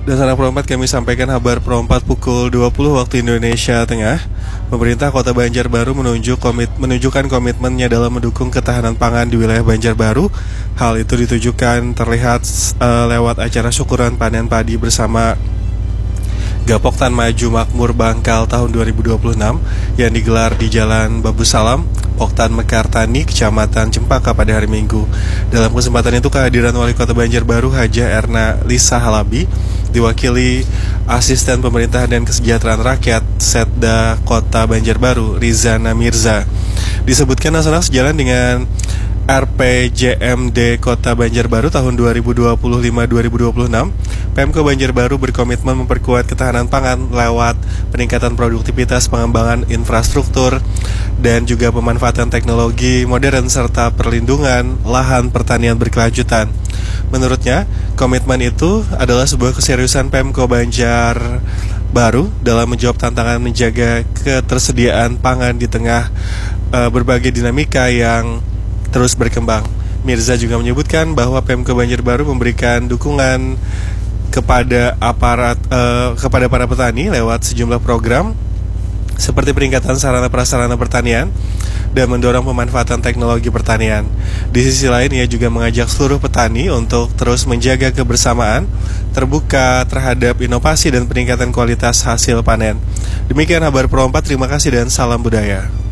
Dan sanak perempat kami sampaikan kabar perempat pukul 20 waktu Indonesia Tengah. Pemerintah Kota Banjarbaru menunjukkan komitmennya dalam mendukung ketahanan pangan di wilayah Banjarbaru. Hal itu terlihat lewat acara syukuran panen padi bersama Gapoktan Maju Makmur Bangkal tahun 2026 yang digelar di Jalan Babu Salam, Poktan Mekartani, Kecamatan Cempaka pada hari Minggu. Dalam kesempatan itu kehadiran Wali Kota Banjarbaru Haja Erna Lisa Halabi diwakili Asisten Pemerintahan dan Kesejahteraan Rakyat Setda Kota Banjarbaru Rizana Mirza. Disebutkan nasional sejalan dengan RPJMD Kota Banjarbaru tahun 2025-2026, Pemko Banjarbaru berkomitmen memperkuat ketahanan pangan lewat peningkatan produktivitas, pengembangan infrastruktur, dan juga pemanfaatan teknologi modern serta perlindungan lahan pertanian berkelanjutan. Menurutnya, komitmen itu adalah sebuah keseriusan Pemko Banjarbaru dalam menjawab tantangan menjaga ketersediaan pangan di tengah berbagai dinamika yang terus berkembang. Mirza juga menyebutkan bahwa Pemko Banjarbaru memberikan dukungan kepada para petani lewat sejumlah program seperti peningkatan sarana prasarana pertanian dan mendorong pemanfaatan teknologi pertanian. Di sisi lain, ia juga mengajak seluruh petani untuk terus menjaga kebersamaan, terbuka terhadap inovasi dan peningkatan kualitas hasil panen. Demikian kabar Pro 4, terima kasih dan salam budaya.